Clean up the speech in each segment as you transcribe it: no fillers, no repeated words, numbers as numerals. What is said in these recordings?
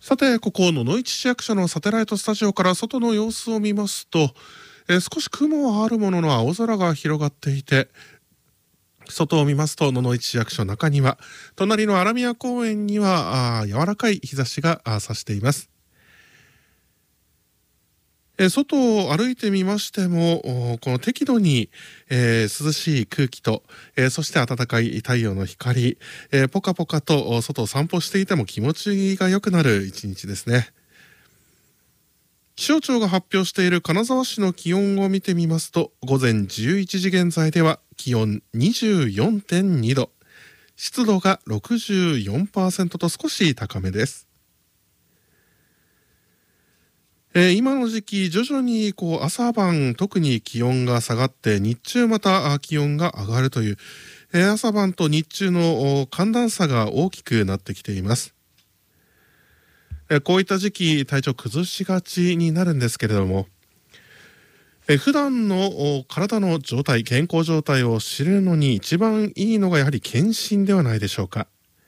さて、ここ野々市市役所のサテライトスタジオから外の様子を見ますと、少し雲はあるものの青空が広がっていて、外を見ますと野々市市役所中には、隣の荒宮公園には柔らかい日差しが差しています。外を歩いてみましても、この適度に、涼しい空気と、そして暖かい太陽の光、ポカポカと外を散歩していても気持ちが良くなる一日ですね。気象庁が発表している金沢市の気温を見てみますと、午前11時現在では気温 24.2 度、湿度が 64% と少し高めです。今の時期徐々に朝晩特に気温が下がって日中また気温が上がるという、朝晩と日中の寒暖差が大きくなってきています。こういった時期体調崩しがちになるんですけれども、普段の体の状態、健康状態を知るのに一番いいのがやはり検診ではないでしょうか。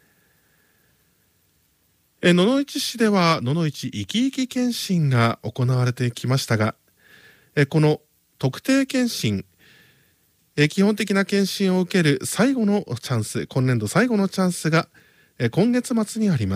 野々市市では野々市いきいき検診が行われてきましたが、この特定検診、基本的な検診を受ける最後のチャンス、今年度最後のチャンスが今月末にあります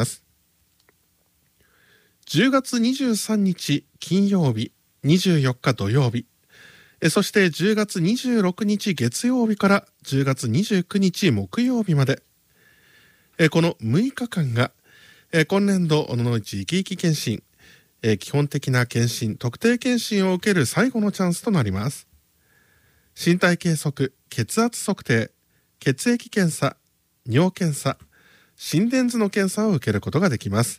。10月23日金曜日、24日土曜日、そして10月26日月曜日から10月29日木曜日まで、この6日間が今年度野々市いきいき検診、基本的な検診、特定検診を受ける最後のチャンスとなります。身体計測、血圧測定、血液検査、尿検査、心電図の検査を受けることができます。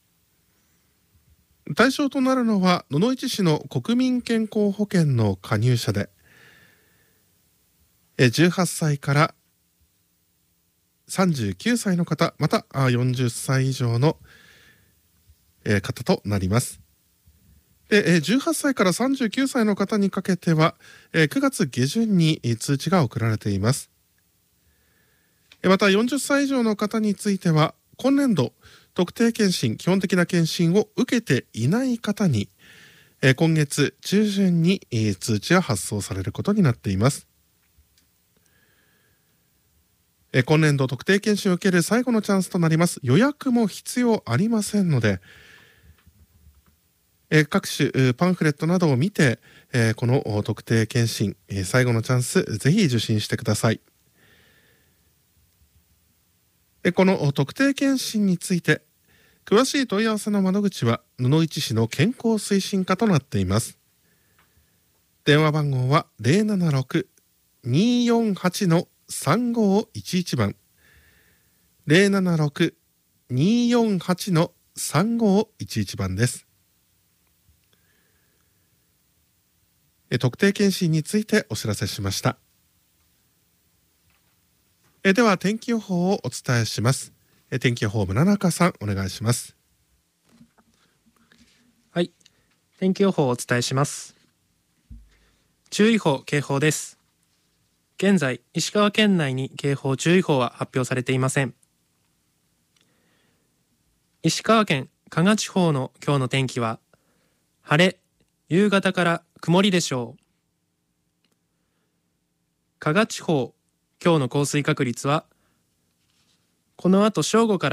対象となるのは野々市市の国民健康保険の加入者で、18歳から39歳の方、また40歳以上の方となります。で、18歳から39歳の方にかけては、9月下旬に通知が送られています。また40歳以上の方については、今年度特定検診、基本的な検診を受けていない方に、今月中旬に通知が発送されることになっています。今年度特定検診を受ける最後のチャンスとなります。予約も必要ありませんので、各種パンフレットなどを見て、この特定検診、最後のチャンスぜひ受診してください。この特定検診について詳しい問い合わせの窓口は野々市市の健康推進課となっています。電話番号は 076-248-3511 番 076-248-3511 番です。特定検診についてお知らせしました。では天気予報をお伝えします。天気予報村中さんお願いします。 はい、天気予報をお伝えします。注意報、警報です。現在石川県内に警報、注意報は発表されていません。石川県加賀地方の今日の天気は晴れ、夕方から曇りでしょう。加賀地方、今日の降水確率はこの後正午から